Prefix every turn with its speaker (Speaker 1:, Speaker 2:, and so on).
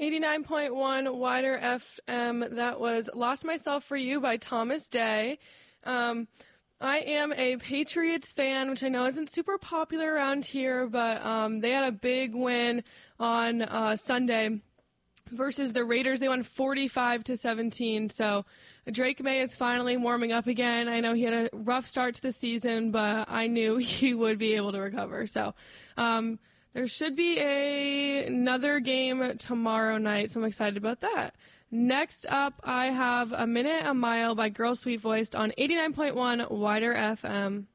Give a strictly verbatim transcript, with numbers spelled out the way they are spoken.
Speaker 1: eighty-nine point one Wider F M. That was Lost Myself for You by Thomas Day. Um, I am a Patriots fan, which I know isn't super popular around here, but um, they had a big win on uh, Sunday versus the Raiders. They won forty-five to seventeen. So Drake May is finally warming up again. I know he had a rough start to the season, but I knew he would be able to recover. So um, there should be a, another game tomorrow night, so I'm excited about that. Next up, I have A Minute, a Mile by Girl Sweet Voiced on eighty-nine point one Wider F M.